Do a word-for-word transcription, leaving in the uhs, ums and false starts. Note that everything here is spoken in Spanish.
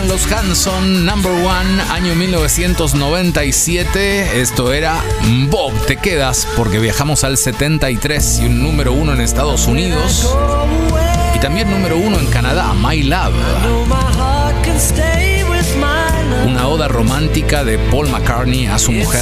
los Hanson, Number One, año mil novecientos noventa y siete. Esto era Bob, te quedas, porque viajamos al setenta y tres y un número uno en Estados Unidos y también número uno en Canadá, My Love. Una oda romántica de Paul McCartney a su mujer